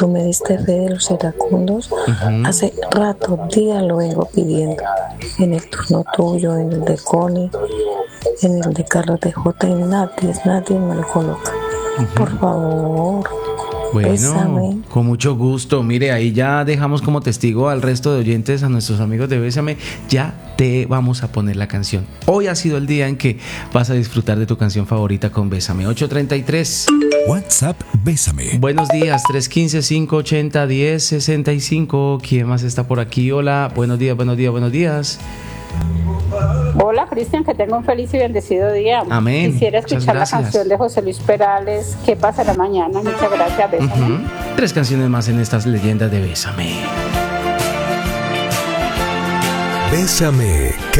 tú me diste fe de los iracundos. Hace rato, día lo vengo pidiendo. En el turno tuyo, en el de Connie, en el de Carlos de J, y nadie me lo coloca. Por favor. Bueno, Bésame. con mucho gusto. Mire, ahí ya dejamos como testigo al resto de oyentes, a nuestros amigos de Bésame. Ya te vamos a poner la canción. Hoy ha sido el día en que vas a disfrutar de tu canción favorita con Bésame. 8:33. WhatsApp Bésame. Buenos días, 315-580-1065. ¿Quién más está por aquí? Hola, buenos días. Hola, Cristian, que tenga un feliz y bendecido día. Amén. Quisiera Muchas escuchar la gracias. canción de José Luis Perales, ¿Qué pasará mañana? Muchas gracias, bésame. 3 canciones más en estas leyendas de Bésame. Bésame.